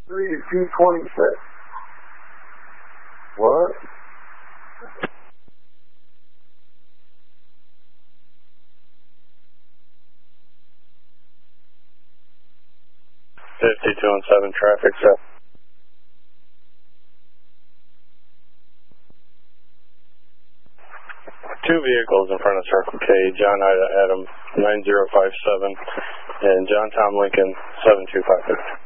3226. What? $52 on 7 traffic, sir. Two vehicles in front of Circle K, John Ida Adam 9057 and John Tom Lincoln 7255.